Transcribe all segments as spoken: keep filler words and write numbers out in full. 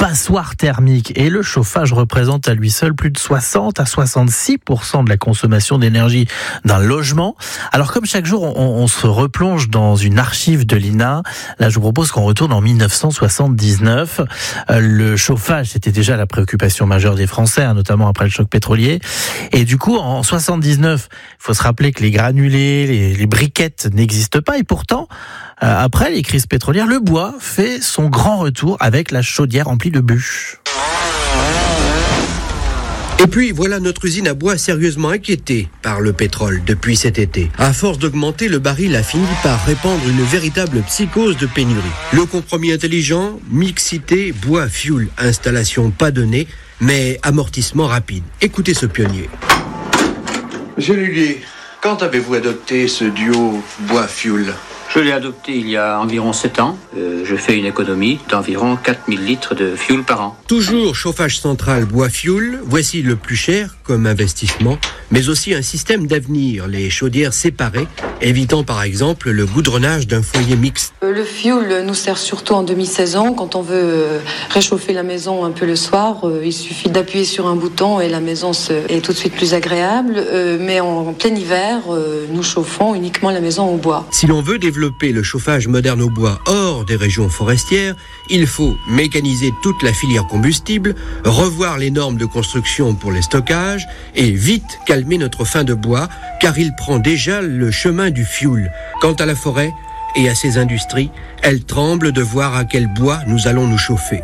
passoire thermique. Et le chauffage représente à lui seul plus de soixante à soixante-six pour cent de la consommation d'énergie d'un logement. Alors comme chaque jour, on, on se replonge dans une archive de l'I N A. Là, je vous propose qu'on retourne en mille neuf cent soixante-dix-neuf. Euh, le chauffage, c'était déjà la préoccupation majeure des Français, hein, notamment après le choc pétrolier. Et du coup, en soixante-dix-neuf, il faut se rappeler que les granulés, les, les briquettes n'existent pas. Et pourtant, euh, après les crises pétrolières, le bois fait son grand retour avec la chaudière remplie de bûches. Et puis voilà notre usine à bois sérieusement inquiétée par le pétrole depuis cet été. À force d'augmenter, le baril a fini par répandre une véritable psychose de pénurie. Le compromis intelligent, mixité, bois, fuel, installation pas donnée, mais amortissement rapide. Écoutez ce pionnier. Monsieur Lullier, quand avez-vous adopté ce duo bois-fuel ? Je l'ai adopté il y a environ sept ans. Euh, je fais une économie d'environ quatre mille litres de fuel par an. Toujours chauffage central bois-fuel, voici le plus cher comme investissement, mais aussi un système d'avenir, les chaudières séparées, évitant par exemple le goudronnage d'un foyer mixte. Le fuel nous sert surtout en demi-saison. Quand on veut réchauffer la maison un peu le soir, il suffit d'appuyer sur un bouton et la maison est tout de suite plus agréable. Mais en plein hiver, nous chauffons uniquement la maison au bois. Si l'on veut développer le chauffage moderne au bois hors des régions forestières, il faut mécaniser toute la filière combustible, revoir les normes de construction pour les stockages et vite calmer notre faim de bois, car il prend déjà le chemin du fuel. Quant à la forêt et à ses industries, elles tremblent de voir à quel bois nous allons nous chauffer.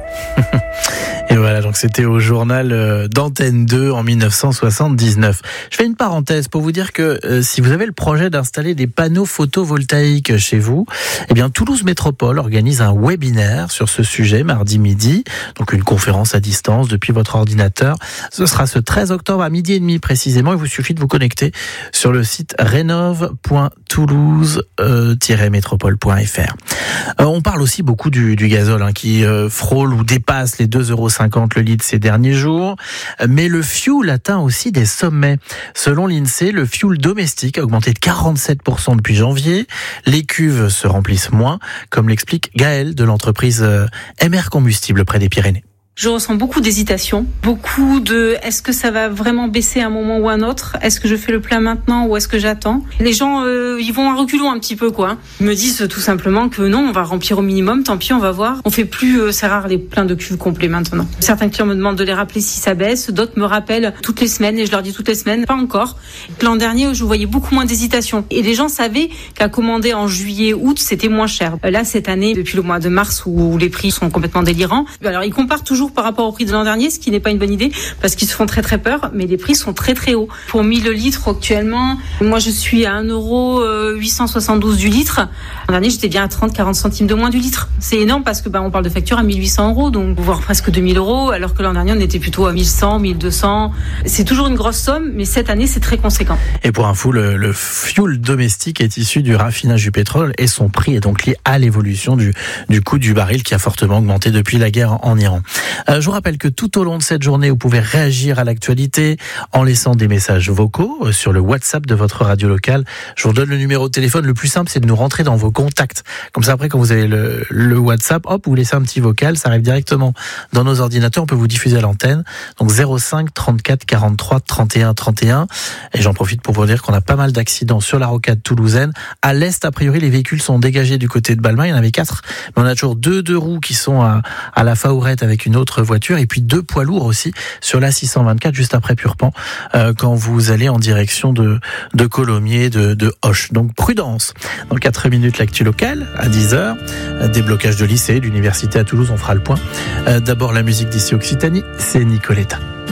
Et voilà, donc c'était au journal d'Antenne deux en mille neuf cent soixante-dix-neuf. Je fais une parenthèse pour vous dire que euh, si vous avez le projet d'installer des panneaux photovoltaïques chez vous, eh bien Toulouse Métropole organise un webinaire sur ce sujet mardi midi, donc une conférence à distance depuis votre ordinateur. Ce sera ce treize octobre à midi et demi précisément. Il vous suffit de vous connecter sur le site rénov point toulouse tiret métropole point f r. Euh, on parle aussi beaucoup du, du gazole hein, qui euh, frôle ou dépasse les deux euros cinquante le litre ces derniers jours. Mais le fuel atteint aussi des sommets. Selon l'INSEE, le fuel domestique a augmenté de quarante-sept pour cent depuis janvier. Les cuves se remplissent moins, comme l'explique Gaël de l'entreprise M R Combustible près des Pyrénées. Je ressens beaucoup d'hésitation, beaucoup de est-ce que ça va vraiment baisser à un moment ou à un autre ? Est-ce que je fais le plein maintenant ou est-ce que j'attends ? Les gens, euh, ils vont à reculons un petit peu, quoi. Ils me disent tout simplement que non, on va remplir au minimum, tant pis, on va voir. On fait plus, euh, c'est rare les pleins de cuves complets maintenant. Certains clients me demandent de les rappeler si ça baisse, d'autres me rappellent toutes les semaines et je leur dis toutes les semaines, pas encore. L'an dernier, je voyais beaucoup moins d'hésitation. Et les gens savaient qu'à commander en juillet, août, c'était moins cher. Là, cette année, depuis le mois de mars où les prix sont complètement délirants, alors ils comparent toujours par rapport au prix de l'an dernier, ce qui n'est pas une bonne idée parce qu'ils se font très très peur, mais les prix sont très très hauts. Pour mille litres actuellement, moi je suis à un euro huit cent soixante-douze du litre. L'an dernier, j'étais bien à trente à quarante centimes de moins du litre. C'est énorme parce que bah, on parle de facture à mille huit cents euros, donc voire presque deux mille euros, alors que l'an dernier on était plutôt à mille cent, mille deux cents. C'est toujours une grosse somme, mais cette année c'est très conséquent. Et pour info, le, le fuel domestique est issu du raffinage du pétrole et son prix est donc lié à l'évolution du, du coût du baril qui a fortement augmenté depuis la guerre en Iran. Euh, je vous rappelle que tout au long de cette journée, vous pouvez réagir à l'actualité en laissant des messages vocaux sur le WhatsApp de votre radio locale. Je vous donne le numéro de téléphone. Le plus simple, c'est de nous rentrer dans vos contacts. Comme ça, après, quand vous avez le, le WhatsApp, hop, vous laissez un petit vocal. Ça arrive directement dans nos ordinateurs. On peut vous diffuser à l'antenne. Donc zéro cinq trente-quatre quarante-trois trente et un trente et un. Et j'en profite pour vous dire qu'on a pas mal d'accidents sur la rocade toulousaine. À l'est, a priori, les véhicules sont dégagés du côté de Balmain. Il y en avait quatre. Mais on a toujours deux deux roues qui sont à, à la Faourette avec une autre voiture. Et puis deux poids lourds aussi sur la six cent vingt-quatre juste après Purpan euh, quand vous allez en direction de, de Colomiers, de, de Auch. Donc prudence. Dans quatre minutes, l'actu locale à dix heures. Déblocage de lycée, d'université à Toulouse, on fera le point. Euh, d'abord la musique d'ici Occitanie, c'est Nicoletta.